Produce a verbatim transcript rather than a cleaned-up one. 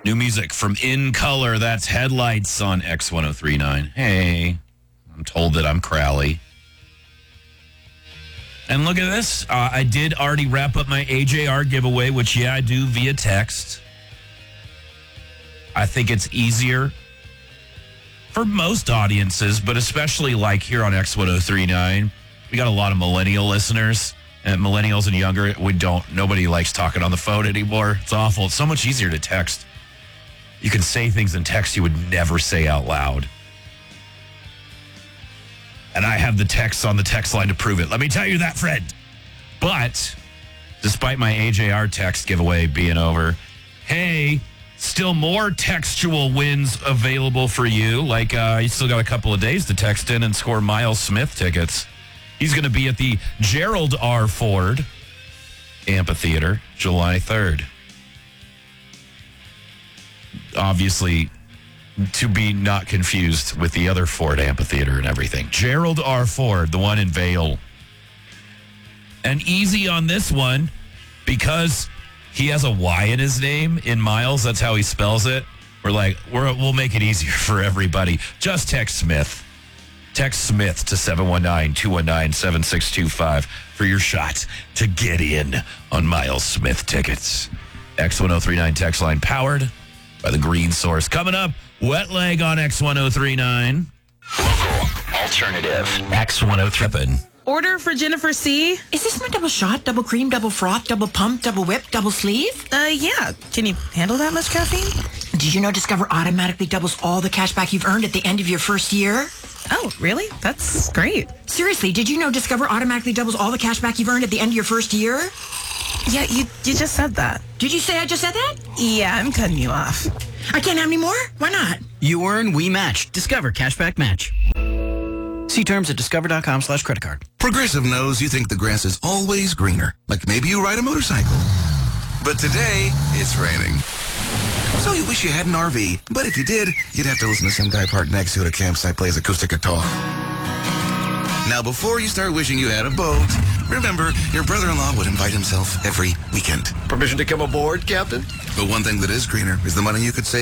New music from In Color. That's Headlights on X ten thirty-nine. Hey, I'm told that I'm Crowley. And look at this. Uh, I did already wrap up my A J R giveaway, which, yeah, I do via text. I think it's easier for most audiences, but especially like here on X ten thirty-nine. We got a lot of millennial listeners, and millennials and younger, we don't, nobody likes talking on the phone anymore. It's awful. It's so much easier to text. You can say things in text you would never say out loud. And I have the text on the text line to prove it. Let me tell you that, Fred. But despite my A J R text giveaway being over, hey, still more textual wins available for you. Like, uh, you still got a couple of days to text in and score Miles Smith tickets. He's going to be at the Gerald R. Ford Amphitheater July third. Obviously, to be not confused with the other Ford Amphitheater and everything. Gerald R. Ford, the one in Vail. And easy on this one because he has a Y in his name in Miles. That's how he spells it. We're like, we're, we'll make it easier for everybody. Just text Smith. Text Smith to seven one nine, two one nine, seven six two five for your shot to get in on Miles Smith tickets. X ten thirty-nine text line powered by the Green Source. Coming up, Wet Leg on X ten thirty-nine. Local alternative. X ten thirty-nine. Order for Jennifer C. Is this my double shot, double cream, double froth, double pump, double whip, double sleeve? Uh, yeah. Can you handle that much caffeine? Did you know Discover automatically doubles all the cash back you've earned at the end of your first year? Oh, really? That's great. Seriously, did you know Discover automatically doubles all the cash back you've earned at the end of your first year? Yeah, you you just said that. Did you say I just said that? Yeah, I'm cutting you off. I can't have any more? Why not? You earn, we match. Discover Cashback Match. See terms at discover.com slash credit card. Progressive knows you think the grass is always greener. Like maybe you ride a motorcycle. But today, it's raining. So you wish you had an R V. But if you did, you'd have to listen to some guy parked next to you at a campsite plays acoustic guitar. Now, before you start wishing you had a boat, remember, your brother-in-law would invite himself every weekend. Permission to come aboard, Captain? But one thing that is greener is the money you could save